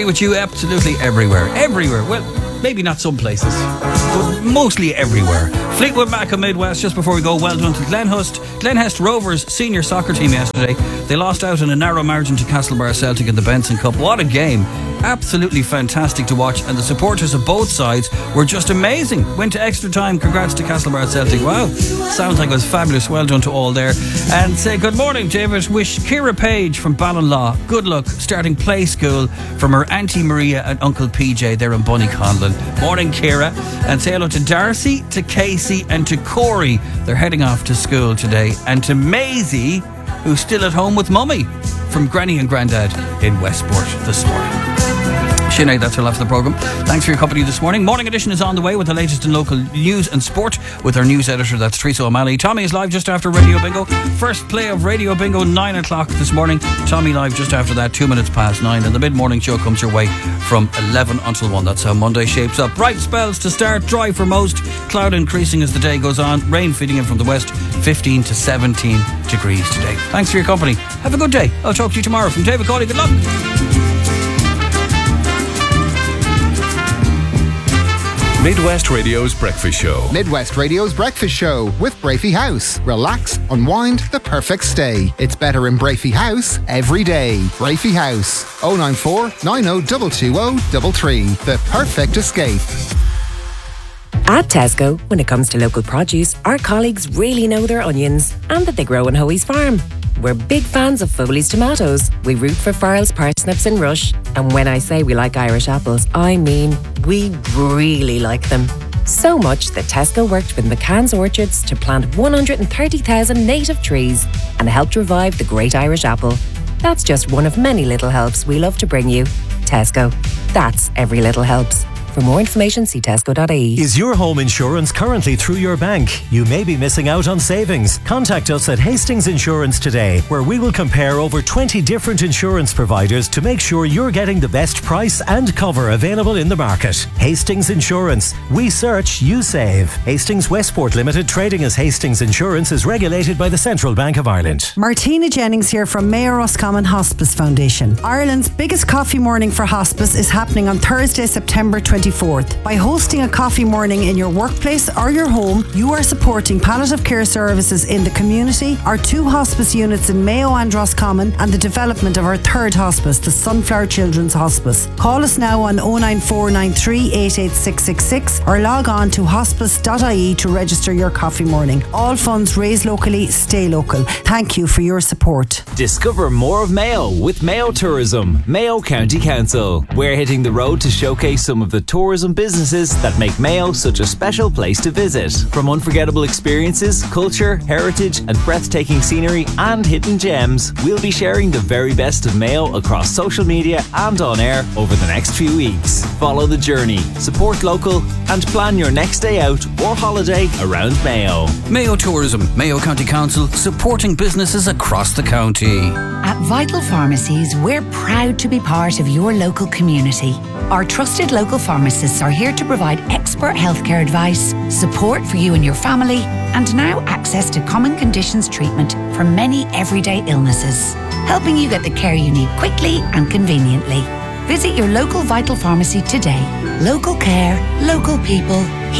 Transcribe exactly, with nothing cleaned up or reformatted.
with you absolutely everywhere. Everywhere. Well, maybe not some places, but mostly everywhere. Fleetwood Mac and Midwest. Just before we go, well done to Glenhust. Glenhest Rovers senior soccer team yesterday. They lost out in a narrow margin to Castlebar Celtic in the Benson Cup. What a game. Absolutely fantastic to watch, and the supporters of both sides were just amazing. Went to extra time. Congrats to Castlebar Celtic. Wow, sounds like it was fabulous. Well done to all there. And say good morning, David. Wish Ciara Page from Ballinlaw good luck starting play school from her Auntie Maria and Uncle P J there in Bunnyconlon. Morning, Ciara. And say hello to Darcy, to Casey and to Corey. They're heading off to school today. And to Maisie, who's still at home with Mummy from Granny and Grandad in Westport this morning. Sinead, that's our left of the programme. Thanks for your company this morning. Morning Edition is on the way with the latest in local news and sport with our news editor, that's Teresa O'Malley. Tommy is live just after Radio Bingo. First play of Radio Bingo, nine o'clock this morning. Tommy live just after that, two minutes past nine. And the mid-morning show comes your way from eleven until one. That's how Monday shapes up. Bright spells to start, dry for most. Cloud increasing as the day goes on. Rain feeding in from the west, fifteen to seventeen degrees today. Thanks for your company. Have a good day. I'll talk to you tomorrow. From David Cawley, good luck. Midwest Radio's Breakfast Show. Midwest Radio's Breakfast Show with Brafey House. Relax, unwind, the perfect stay. It's better in Brafey House every day. Brafey House. oh nine four, nine oh two two oh three three. The perfect escape. At Tesco, when it comes to local produce, our colleagues really know their onions and that they grow on Hoey's farm. We're big fans of Foley's tomatoes. We root for Farrell's parsnips and Rush. And when I say we like Irish apples, I mean we really like them. So much that Tesco worked with McCann's Orchards to plant one hundred thirty thousand native trees and helped revive the great Irish apple. That's just one of many little helps we love to bring you. Tesco. That's every little helps. For more information, see tesco dot I E. Is your home insurance currently through your bank? You may be missing out on savings. Contact us at Hastings Insurance today, where we will compare over twenty different insurance providers to make sure you're getting the best price and cover available in the market. Hastings Insurance. We search, you save. Hastings Westport Limited, trading as Hastings Insurance, is regulated by the Central Bank of Ireland. Martina Jennings here from Mayor Roscommon Hospice Foundation. Ireland's biggest coffee morning for hospice is happening on Thursday, September twenty-fourth. By hosting a coffee morning in your workplace or your home, you are supporting palliative care services in the community, our two hospice units in Mayo and Roscommon, and the development of our third hospice, the Sunflower Children's Hospice. Call us now on oh nine four nine three eight eight six six six or log on to hospice dot I E to register your coffee morning. All funds raised locally, stay local. Thank you for your support. Discover more of Mayo with Mayo Tourism, Mayo County Council. We're hitting the road to showcase some of the tourism businesses that make Mayo such a special place to visit. From unforgettable experiences, culture, heritage and breathtaking scenery and hidden gems, we'll be sharing the very best of Mayo across social media and on air over the next few weeks. Follow the journey, support local and plan your next day out or holiday around Mayo. Mayo Tourism, Mayo County Council, supporting businesses across the county. At Vital Pharmacies, we're proud to be part of your local community. Our trusted local pharmacists are here to provide expert healthcare advice, support for you and your family, and now access to common conditions treatment for many everyday illnesses, helping you get the care you need quickly and conveniently. Visit your local Vital Pharmacy today. Local care, local people.